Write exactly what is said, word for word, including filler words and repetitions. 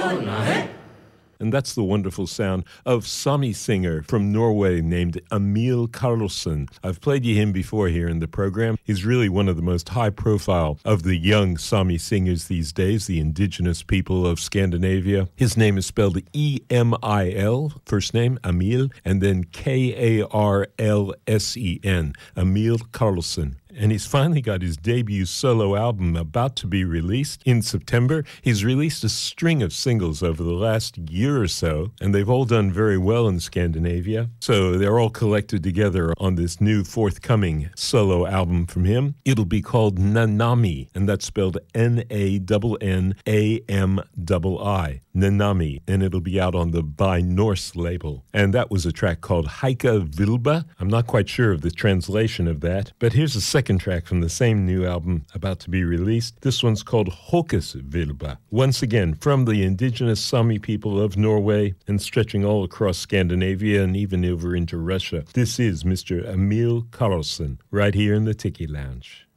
And that's the wonderful sound of Sami singer from Norway named Emil Karlsson. I've played you him before here in the program. He's really one of the most high profile of the young Sami singers these days, the indigenous people of Scandinavia. His name is spelled E M I L, first name Emil, and then K A R L S E N, Emil Karlsson. And he's finally got his debut solo album about to be released in September. He's released a string of singles over the last year or so, and they've all done very well in Scandinavia. So they're all collected together on this new forthcoming solo album from him. It'll be called Nanami, and that's spelled N A N N A M I I. Nanami, and it'll be out on the By Norse label. And that was a track called Heika Vilba. I'm not quite sure of the translation of that, but here's a second track from the same new album about to be released. This one's called Håkes Vilba. Once again, from the indigenous Sami people of Norway and stretching all across Scandinavia and even over into Russia. This is Mister Emil Karlsson right here in the Tiki Lounge.